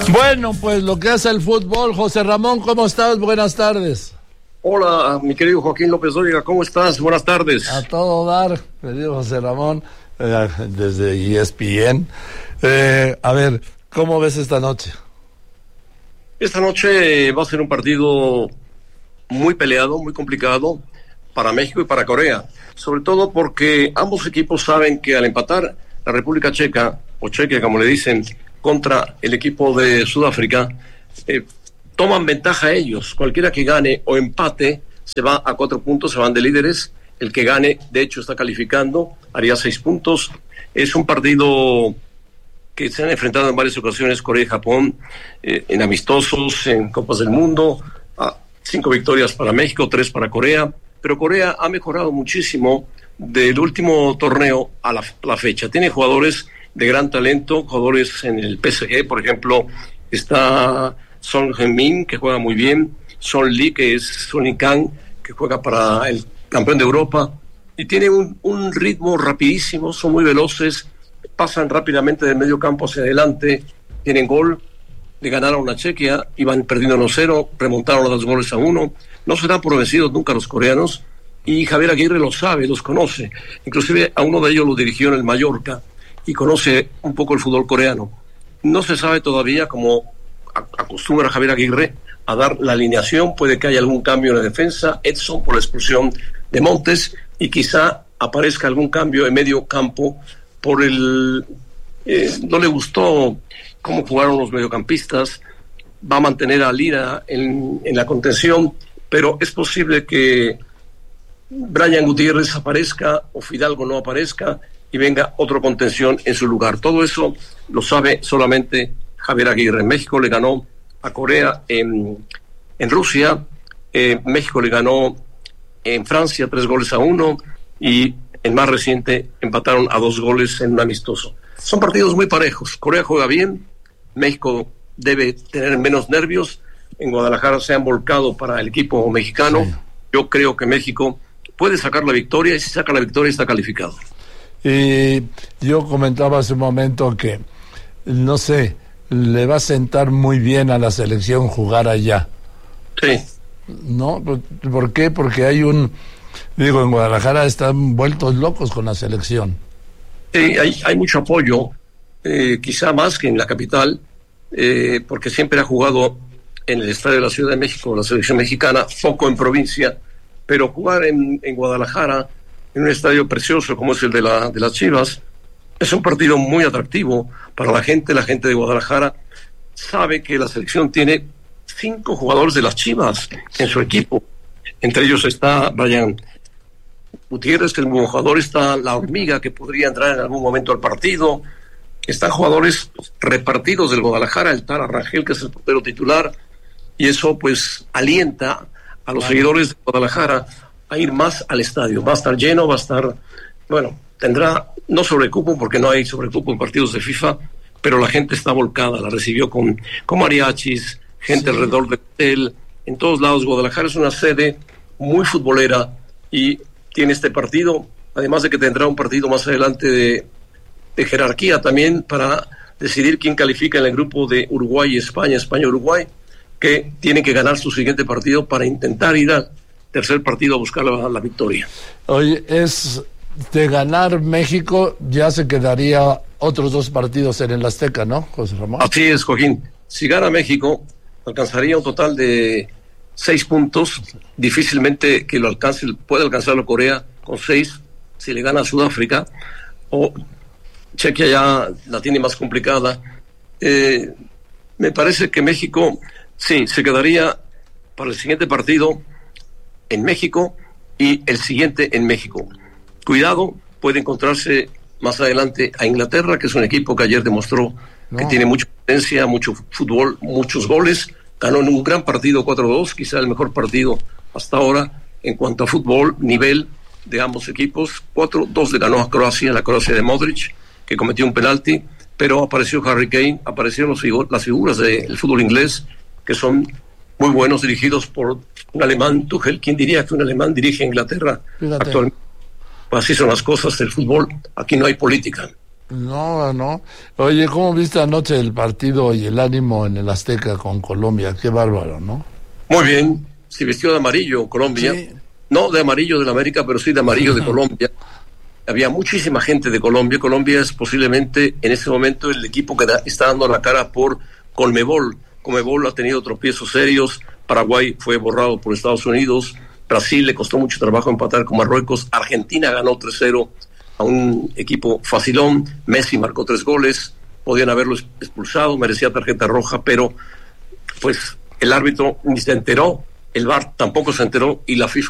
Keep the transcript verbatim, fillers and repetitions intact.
Bueno, pues lo que hace el fútbol. José Ramón, ¿cómo estás? Buenas tardes. Hola, mi querido Joaquín López Dóriga, ¿cómo estás? Buenas tardes. A todo dar, querido José Ramón, eh, desde E S P N. Eh, a ver, ¿cómo ves esta noche? Esta noche va a ser un partido muy peleado, muy complicado para México y para Corea, sobre todo porque ambos equipos saben que al empatar la República Checa, o Chequia como le dicen, contra el equipo de Sudáfrica, eh, toman ventaja ellos. Cualquiera que gane o empate se va a cuatro puntos, se van de líderes. El que gane, de hecho, está calificando, haría seis puntos. Es un partido que se han enfrentado en varias ocasiones Corea y Japón, eh, en amistosos, en Copas del Mundo. Ah, cinco victorias para México, tres para Corea. Pero Corea ha mejorado muchísimo del último torneo a la, a la fecha. Tiene jugadores de gran talento, jugadores en el P S G, por ejemplo, está Son Heung-min, que juega muy bien, Son Lee, que es Son Kang, que juega para el campeón de Europa, y tiene un, un ritmo rapidísimo, son muy veloces, pasan rápidamente del medio campo hacia adelante, tienen gol, le ganaron a Chequia, iban perdiendo uno cero, remontaron los dos goles a uno, no se dan por vencidos nunca los coreanos, y Javier Aguirre lo sabe, los conoce, inclusive a uno de ellos lo dirigió en el Mallorca, y conoce un poco el fútbol coreano. No se sabe todavía, como acostumbra Javier Aguirre, a dar la alineación. Puede que haya algún cambio en la defensa, Edson por la expulsión de Montes, y quizá aparezca algún cambio en medio campo por el... Eh, no le gustó cómo jugaron los mediocampistas, va a mantener a Lira en, en la contención, pero es posible que Brian Gutiérrez aparezca o Fidalgo no aparezca y venga otro contención en su lugar. Todo eso lo sabe solamente Javier Aguirre. México le ganó a Corea en, en Rusia, eh, México le ganó en Francia tres goles a uno, y el más reciente empataron a dos goles en un amistoso. Son partidos muy parejos. Corea juega bien, México debe tener menos nervios. En Guadalajara se han volcado para el equipo mexicano. Sí. Yo creo que México puede sacar la victoria, y si saca la victoria está calificado. Y yo comentaba hace un momento que, no sé, le va a sentar muy bien a la selección jugar allá. Sí. ¿No? ¿Por qué? Porque hay un... Digo, en Guadalajara están vueltos locos con la selección. Sí, hay, hay mucho apoyo, eh, quizá más que en la capital, eh, porque siempre ha jugado en el Estadio de la Ciudad de México, la selección mexicana, poco en provincia, pero jugar en, en Guadalajara, en un estadio precioso como es el de, la, de las Chivas, es un partido muy atractivo para la gente. La gente de Guadalajara sabe que la selección tiene cinco jugadores de las Chivas en su equipo. Entre ellos está Brian Gutiérrez, que es un buen jugador, está La Hormiga, que podría entrar en algún momento al partido. Están jugadores repartidos del Guadalajara, el Tara Rangel, que es el portero titular, y eso pues alienta a los seguidores de Guadalajara a ir más al estadio. Va a estar lleno, va a estar, bueno, tendrá no sobrecupo, porque no hay sobrecupo en partidos de FIFA, pero la gente está volcada, la recibió con, con mariachis, gente sí. alrededor del hotel, en todos lados. Guadalajara es una sede muy futbolera y tiene este partido, además de que tendrá un partido más adelante de, de jerarquía también para decidir quién califica en el grupo de Uruguay y España, España-Uruguay, que tienen que ganar su siguiente partido para intentar ir al tercer partido a buscar la, la victoria. Oye, es de ganar México, ya se quedaría otros dos partidos en el Azteca, ¿no, José Ramón? Así es, Joaquín. Si gana México, alcanzaría un total de seis puntos. Difícilmente que lo alcance, puede alcanzarlo Corea con seis, si le gana a Sudáfrica, o Chequia ya la tiene más complicada. Eh, me parece que México, sí, se quedaría para el siguiente partido en México y el siguiente en México. Cuidado, puede encontrarse más adelante a Inglaterra, que es un equipo que ayer demostró no. que tiene mucha potencia, mucho fútbol, muchos goles. Ganó en un gran partido cuatro dos, quizá el mejor partido hasta ahora en cuanto a fútbol, nivel de ambos equipos. cuatro dos le ganó a Croacia, la Croacia de Modric, que cometió un penalti, pero apareció Harry Kane, aparecieron los figu- las figuras del fútbol inglés, que son muy buenos, dirigidos por un alemán, Tuchel. ¿Quién diría que un alemán dirige a Inglaterra? Fíjate. Actualmente? Pues así son las cosas del fútbol, aquí no hay política. No, no. Oye, ¿cómo viste anoche el partido y el ánimo en el Azteca con Colombia? Qué bárbaro, ¿no? Muy bien, se vistió de amarillo Colombia, sí. No de amarillo de la América, pero sí de amarillo de Colombia. Había muchísima gente de Colombia. Colombia es posiblemente en este momento el equipo que da, está dando la cara por Conmebol. Conmebol ha tenido tropiezos serios. Paraguay fue borrado por Estados Unidos. Brasil le costó mucho trabajo empatar con Marruecos. Argentina ganó tres cero a un equipo facilón. Messi marcó tres goles. Podían haberlo expulsado, merecía tarjeta roja, pero pues el árbitro ni se enteró. El V A R tampoco se enteró y la FIFA